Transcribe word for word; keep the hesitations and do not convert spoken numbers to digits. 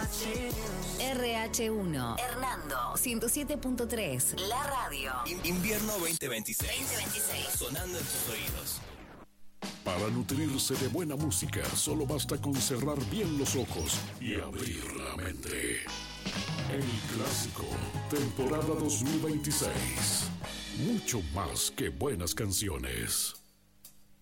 R H uno, Hernando, ciento siete punto tres, la radio. In- invierno veinte veintiséis. veinte veintiséis. Sonando en tus oídos. Para nutrirse de buena música, solo basta con cerrar bien los ojos y abrir la mente. El Clásico, temporada dos mil veintiséis. Mucho más que buenas canciones.